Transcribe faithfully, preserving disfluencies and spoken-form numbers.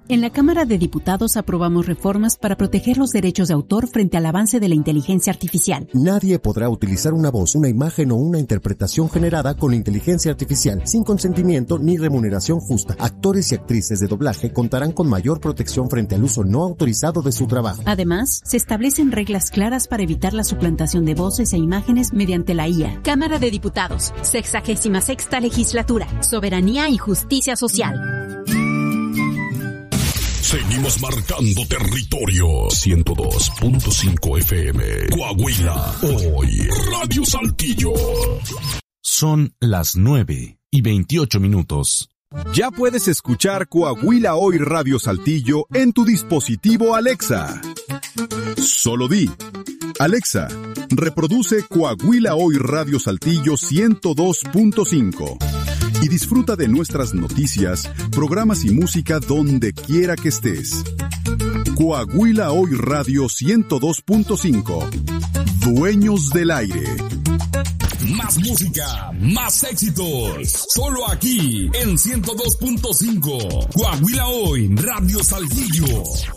En la Cámara de Diputados aprobamos reformas para proteger los derechos de autor frente al avance de la inteligencia artificial. Nadie podrá utilizar una voz, una imagen o una interpretación generada con inteligencia artificial sin consentimiento ni remuneración justa. Actores y actrices de doblaje contarán con mayor protección frente al uso no autorizado de su trabajo. Además, se establecen reglas claras para evitar la suplantación de voces e imágenes mediante la I A. Cámara de Diputados, sexagésima sexta legislatura, soberanía y justicia social. Seguimos marcando territorio. ciento dos punto cinco F M. Coahuila, hoy. Radio Saltillo. Son las nueve y veintiocho minutos. Ya puedes escuchar Coahuila Hoy Radio Saltillo en tu dispositivo Alexa. Solo di: Alexa, reproduce Coahuila Hoy Radio Saltillo ciento dos punto cinco. Y disfruta de nuestras noticias, programas y música donde quiera que estés. Coahuila Hoy Radio ciento dos punto cinco. Dueños del aire. Más música, más éxitos. Solo aquí en ciento dos punto cinco. Coahuila Hoy Radio Saltillo.